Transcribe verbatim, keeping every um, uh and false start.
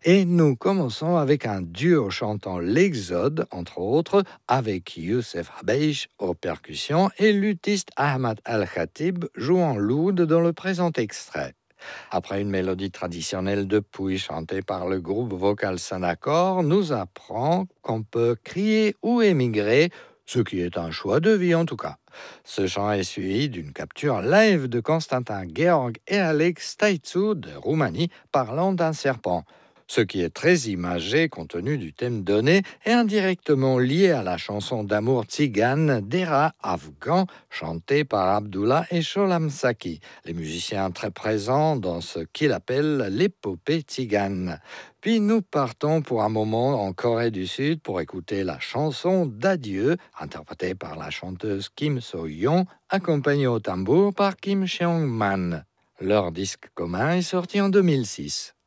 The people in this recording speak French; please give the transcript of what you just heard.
Et nous commençons avec un duo chantant l'Exode, entre autres, avec Youssef Habeish aux percussions et luthiste Ahmad Al-Khatib jouant l'oud dans le présent extrait. Après une mélodie traditionnelle de Pouy chantée par le groupe vocal Sanacor, nous apprend qu'on peut crier ou émigrer, ce qui est un choix de vie en tout cas. Ce chant est suivi d'une capture live de Constantin Georg et Alex Staitsu de Roumanie parlant d'un serpent, ce qui est très imagé compte tenu du thème donné et indirectement lié à la chanson d'amour tzigane d'Era Afghan chantée par Abdullah et Sholam Saki, les musiciens très présents dans ce qu'il appelle l'épopée tzigane. Puis nous partons pour un moment en Corée du Sud pour écouter la chanson d'adieu interprétée par la chanteuse Kim So-yeon, accompagnée au tambour par Kim Seong-man. Leur disque commun est sorti en deux mille six.